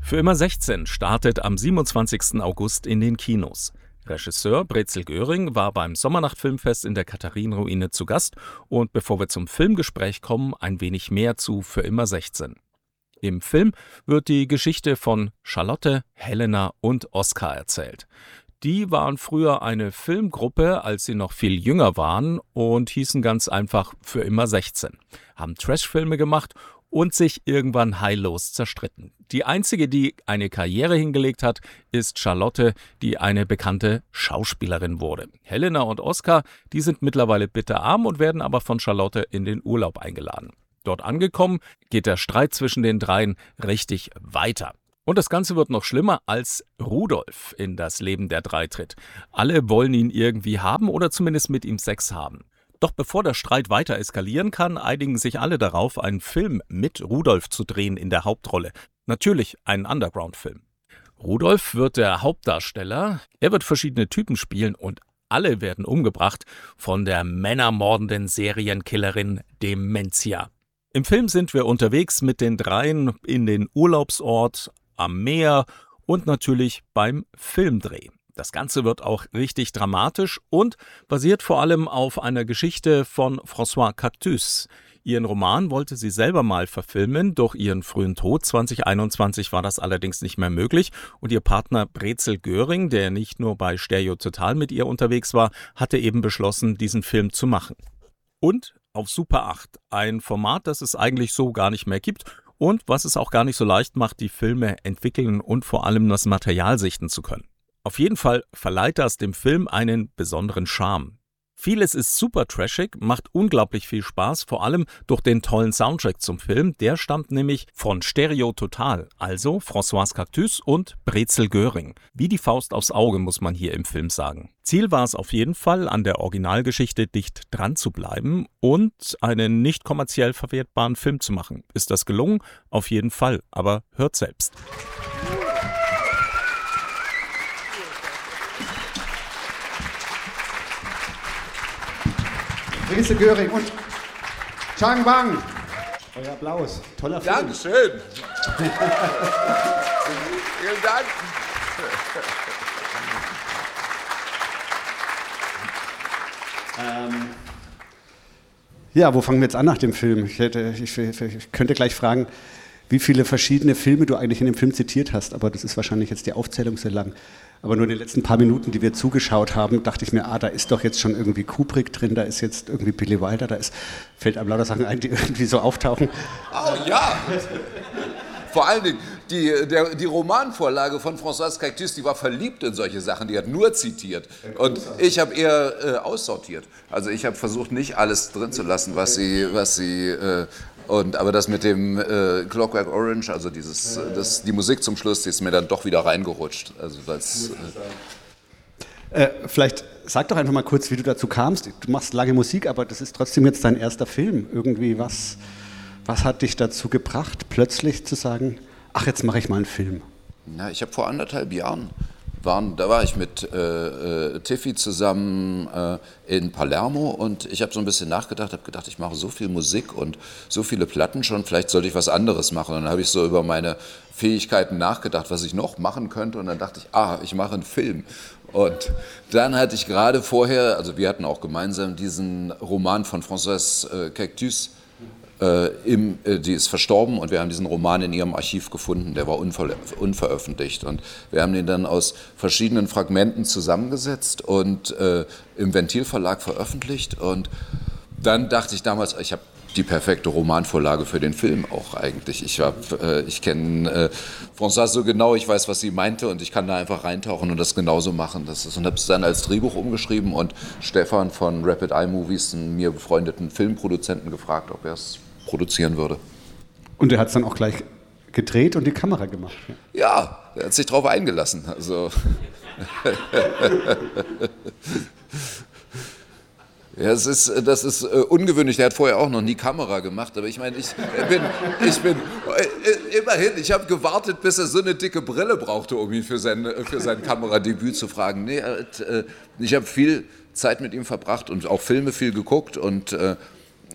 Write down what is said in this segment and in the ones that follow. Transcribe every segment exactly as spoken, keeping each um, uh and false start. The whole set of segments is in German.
Für immer sechzehn startet am siebenundzwanzigsten August in den Kinos. Regisseur Brezel Göring war beim Sommernacht-Filmfest in der Katharinenruine zu Gast. Und bevor wir zum Filmgespräch kommen, ein wenig mehr zu Für immer sechzehn. Im Film wird die Geschichte von Charlotte, Helena und Oskar erzählt. Die waren früher eine Filmgruppe, als sie noch viel jünger waren und hießen ganz einfach Für immer sechzehn. Haben Trashfilme gemacht und sich irgendwann heillos zerstritten. Die einzige, die eine Karriere hingelegt hat, ist Charlotte, die eine bekannte Schauspielerin wurde. Helena und Oskar, die sind mittlerweile bitterarm und werden aber von Charlotte in den Urlaub eingeladen. Dort angekommen, geht der Streit zwischen den dreien richtig weiter. Und das Ganze wird noch schlimmer, als Rudolf in das Leben der drei tritt. Alle wollen ihn irgendwie haben oder zumindest mit ihm Sex haben. Doch bevor der Streit weiter eskalieren kann, einigen sich alle darauf, einen Film mit Rudolf zu drehen in der Hauptrolle. Natürlich einen Underground-Film. Rudolf wird der Hauptdarsteller. Er wird verschiedene Typen spielen und alle werden umgebracht von der männermordenden Serienkillerin Dementia. Im Film sind wir unterwegs mit den dreien in den Urlaubsort, am Meer und natürlich beim Filmdreh. Das Ganze wird auch richtig dramatisch und basiert vor allem auf einer Geschichte von Françoise Cactus. Ihren Roman wollte sie selber mal verfilmen, durch ihren frühen Tod zwanzig einundzwanzig war das allerdings nicht mehr möglich und ihr Partner Brezel Göring, der nicht nur bei Stereo Total mit ihr unterwegs war, hatte eben beschlossen, diesen Film zu machen. Und auf Super acht, ein Format, das es eigentlich so gar nicht mehr gibt und was es auch gar nicht so leicht macht, die Filme entwickeln und vor allem das Material sichten zu können. Auf jeden Fall verleiht das dem Film einen besonderen Charme. Vieles ist super trashig, macht unglaublich viel Spaß, vor allem durch den tollen Soundtrack zum Film. Der stammt nämlich von Stereo Total, also Françoise Cactus und Brezel Göring. Wie die Faust aufs Auge, muss man hier im Film sagen. Ziel war es auf jeden Fall, an der Originalgeschichte dicht dran zu bleiben und einen nicht kommerziell verwertbaren Film zu machen. Ist das gelungen? Auf jeden Fall, aber hört selbst. Brezel Göring und Chang Bang. Euer Applaus. Toller Film. Dankeschön. Vielen Dank. Ähm, ja, wo fangen wir jetzt an nach dem Film? Ich, hätte, ich, ich könnte gleich fragen, wie viele verschiedene Filme du eigentlich in dem Film zitiert hast, aber das ist wahrscheinlich jetzt die Aufzählung sehr lang. Aber nur in den letzten paar Minuten, die wir zugeschaut haben, dachte ich mir, ah, da ist doch jetzt schon irgendwie Kubrick drin, da ist jetzt irgendwie Billy Wilder, da ist, fällt einem lauter Sachen ein, die irgendwie so auftauchen. Oh ja! Vor allen Dingen, die, der, die Romanvorlage von Françoise Cactus, die war verliebt in solche Sachen, die hat nur zitiert. Und ich habe eher äh, aussortiert. Also ich habe versucht, nicht alles drin zu lassen, was sie... Was sie äh, Und, aber das mit dem äh, Clockwork Orange, also dieses, das, die Musik zum Schluss, die ist mir dann doch wieder reingerutscht. Also das, äh äh, vielleicht sag doch einfach mal kurz, wie du dazu kamst. Du machst lange Musik, aber das ist trotzdem jetzt dein erster Film. Irgendwie, was, was hat dich dazu gebracht, plötzlich zu sagen, ach, jetzt mache ich mal einen Film? Na, ich habe vor anderthalb Jahren, waren, da war ich mit äh, äh, Tiffy zusammen äh, in Palermo und ich habe so ein bisschen nachgedacht, habe gedacht, ich mache so viel Musik und so viele Platten schon, vielleicht sollte ich was anderes machen. Und dann habe ich so über meine Fähigkeiten nachgedacht, was ich noch machen könnte und dann dachte ich, ah, ich mache einen Film. Und dann hatte ich gerade vorher, also wir hatten auch gemeinsam diesen Roman von Françoise äh, Cactus, Äh, im, äh, die ist verstorben und wir haben diesen Roman in ihrem Archiv gefunden, der war unver unveröffentlicht und wir haben ihn dann aus verschiedenen Fragmenten zusammengesetzt und äh, im Ventil-Verlag veröffentlicht und dann dachte ich damals, ich habe die perfekte Romanvorlage für den Film auch eigentlich. Ich, äh, ich kenne äh, Françoise so genau, ich weiß, was sie meinte und ich kann da einfach reintauchen und das genauso machen. Das ist, und habe es dann als Drehbuch umgeschrieben und Stefan von Rapid Eye Movies, einen mir befreundeten Filmproduzenten, gefragt, ob er es produzieren würde. Und er hat es dann auch gleich gedreht und die Kamera gemacht. Ja, ja, er hat sich drauf eingelassen. Also ja, das ist, das ist äh, ungewöhnlich. Der hat vorher auch noch nie Kamera gemacht. Aber ich meine, ich bin, ich bin äh, immerhin, ich habe gewartet, bis er so eine dicke Brille brauchte, um ihn für sein, für sein Kameradebüt zu fragen. Nee, äh, ich habe viel Zeit mit ihm verbracht und auch Filme viel geguckt und äh,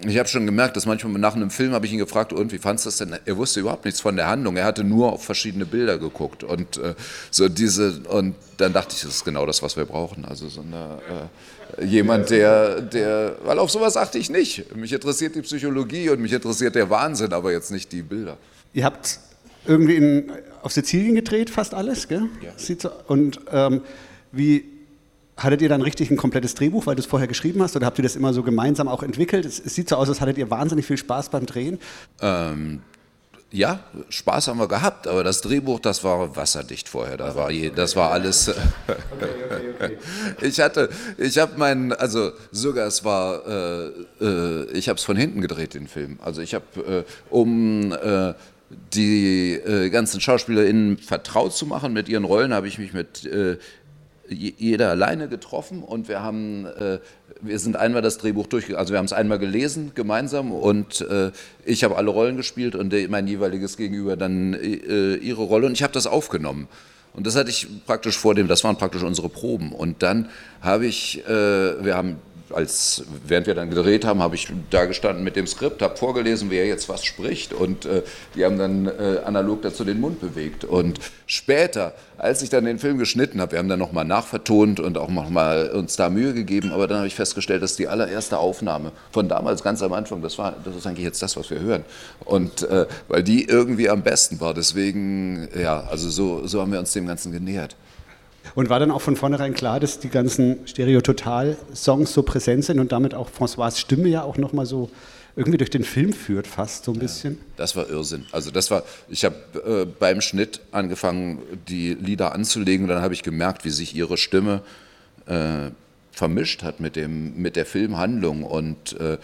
Ich habe schon gemerkt, dass manchmal nach einem Film habe ich ihn gefragt, und wie fandst du das denn? Er wusste überhaupt nichts von der Handlung. Er hatte nur auf verschiedene Bilder geguckt und äh, so diese und dann dachte ich, das ist genau das, was wir brauchen. Also so eine, äh, jemand, der, der, weil auf sowas achte ich nicht. Mich interessiert die Psychologie und mich interessiert der Wahnsinn, aber jetzt nicht die Bilder. Ihr habt irgendwie in, auf Sizilien gedreht, fast alles, gell? Ja. Sieht so, und ähm, wie hattet ihr dann richtig ein komplettes Drehbuch, weil du es vorher geschrieben hast, oder habt ihr das immer so gemeinsam auch entwickelt? Es, es sieht so aus, als hattet ihr wahnsinnig viel Spaß beim Drehen. Ähm, ja, Spaß haben wir gehabt, aber das Drehbuch, das war wasserdicht vorher. Da war je, das war alles. Okay, okay, okay. Ich hatte, ich habe meinen, also sogar es war, äh, äh, ich habe es von hinten gedreht, den Film. Also ich habe, äh, um äh, die äh, ganzen SchauspielerInnen vertraut zu machen mit ihren Rollen, habe ich mich mit äh, jeder alleine getroffen und wir haben, äh, wir sind einmal das Drehbuch durchgegangen, also wir haben es einmal gelesen gemeinsam und äh, ich habe alle Rollen gespielt und der, mein jeweiliges Gegenüber dann äh, ihre Rolle und ich habe das aufgenommen. Und das hatte ich praktisch vor dem, das waren praktisch unsere Proben. Und dann habe ich, äh, wir haben, als, während wir dann gedreht haben, habe ich da gestanden mit dem Skript, habe vorgelesen, wer jetzt was spricht und äh, die haben dann äh, analog dazu den Mund bewegt. Und später, als ich dann den Film geschnitten habe, wir haben dann nochmal nachvertont und auch nochmal uns da Mühe gegeben, aber dann habe ich festgestellt, dass die allererste Aufnahme von damals ganz am Anfang, das war, das ist eigentlich jetzt das, was wir hören. Und äh, weil die irgendwie am besten war, deswegen, ja, also so, so haben wir uns dem Ganzen genähert. Und war dann auch von vornherein klar, dass die ganzen Stereo-Total-Songs so präsent sind und damit auch François' Stimme ja auch nochmal so irgendwie durch den Film führt, fast so ein bisschen? Ja, das war Irrsinn. Also das war, ich habe äh, beim Schnitt angefangen, die Lieder anzulegen und dann habe ich gemerkt, wie sich ihre Stimme äh, vermischt hat mit, dem, mit der Filmhandlung und äh,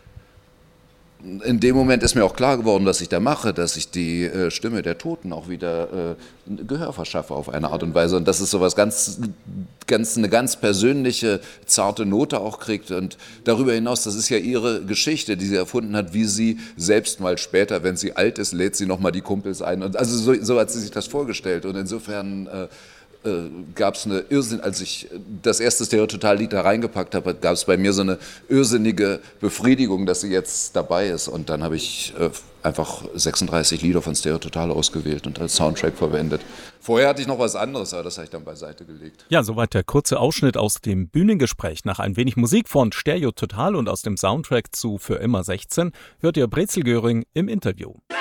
in dem Moment ist mir auch klar geworden, was ich da mache, dass ich die äh, Stimme der Toten auch wieder äh, Gehör verschaffe auf eine Art und Weise und dass es sowas ganz, ganz, eine ganz persönliche, zarte Note auch kriegt und darüber hinaus, das ist ja ihre Geschichte, die sie erfunden hat, wie sie selbst mal später, wenn sie alt ist, lädt sie nochmal die Kumpels ein und also so, so hat sie sich das vorgestellt und insofern äh, Äh, gab es eine Irrsinn, als ich das erste Stereo-Total-Lied da reingepackt habe, gab es bei mir so eine irrsinnige Befriedigung, dass sie jetzt dabei ist. Und dann habe ich äh, einfach sechsunddreißig Lieder von Stereo-Total ausgewählt und als Soundtrack verwendet. Vorher hatte ich noch was anderes, aber das habe ich dann beiseite gelegt. Ja, soweit der kurze Ausschnitt aus dem Bühnengespräch. Nach ein wenig Musik von Stereo-Total und aus dem Soundtrack zu Für immer sechzehn hört ihr Brezel Göring im Interview.